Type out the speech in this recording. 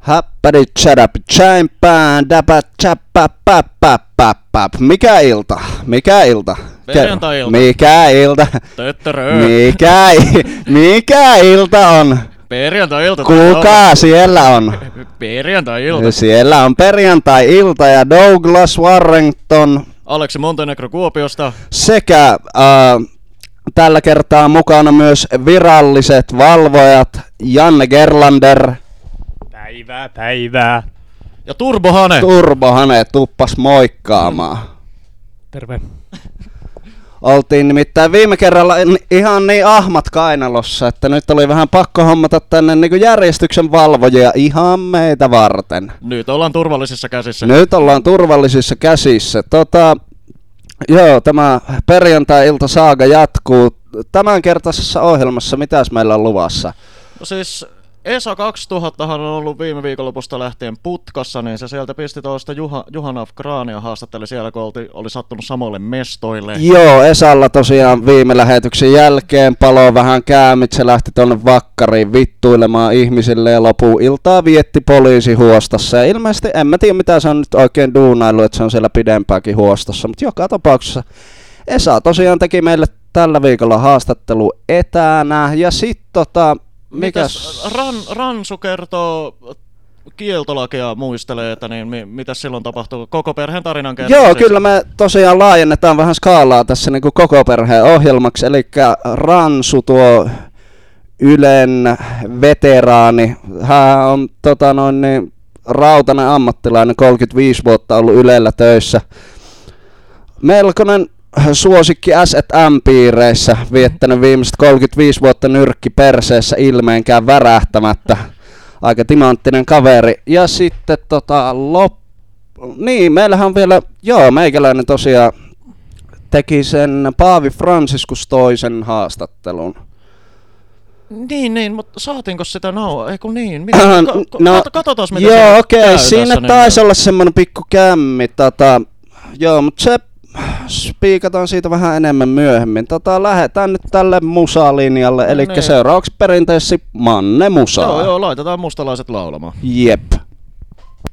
Happadi chadap champaan dapa chappa pappappappap. Mikä ilta? Perjantai-ilta. Mikä ilta? Töttörö. Mikä ilta on? Perjantai-ilta. Kuka siellä on? Perjantai-ilta. Siellä on perjantai-ilta ja Douglas Warrington Aleksi Montenegro Kuopiosta. sekä tällä kertaa mukana myös viralliset valvojat Janne Gerlander. Päivää. Ja Turbohane. Turbohane tuppas moikkaamaan. Terve. Oltiin nimittäin viime kerralla ihan niin ahmat kainalossa, että nyt oli vähän pakko hommata tänne niin kuin järjestyksen valvojia ihan meitä varten. Nyt ollaan turvallisissa käsissä. Nyt ollaan turvallisissa käsissä. Joo, tämä perjantai-ilta saaga jatkuu. Tämänkertaisessa ohjelmassa mitäs meillä on luvassa? No siis ESA 2000 on ollut viime viikonlopusta lähtien putkassa, niin se sieltä pisti tuosta Juhan Afgraania haastatteli siellä, kun oli sattunut samoille mestoille. Joo, Esalla tosiaan viime lähetyksen jälkeen paloi vähän käämit, se lähti tonne Vakkariin vittuilemaan ihmisille ja lopun iltaa vietti poliisihuostassa. Ja ilmeisesti en mä tiedä mitä se on nyt oikein duunailu, että se on siellä pidempäänkin huostossa, mutta joka tapauksessa Esa tosiaan teki meille tällä viikolla haastattelu etänä ja sit Mitäs Ransu kertoo kieltolakia muistelee, että niin mitäs silloin tapahtuu? Koko perheen tarinan kertoo. Joo, siis. kyllä me tosiaan laajennetaan vähän skaalaa tässä niin kuin koko perheen ohjelmaksi, eli Ransu tuo Ylen veteraani, hän on rautainen ammattilainen, 35 vuotta ollut Ylellä töissä. Melkoinen suosikki S&M-piireissä, viettänyt viimeiset 35 vuotta nyrkki perseessä ilmeenkään värähtämättä. Aika timanttinen kaveri. Ja sitten niin, meillähän on vielä, meikäläinen tosiaan teki sen Paavi Franciscus toisen haastattelun. Niin, mutta saatiinko sitä ei kun niin. Katsotaan mitä joo, okei, siinä tässä, taisi olla semmonen pikku kämmi. Joo, mutta se spiikataan siitä vähän enemmän myöhemmin. Lähdetään nyt tälle musalinjalle, eli seuraavaksi perinteisesti Manne Musaa. Joo, laitetaan mustalaiset laulamaan. Jep.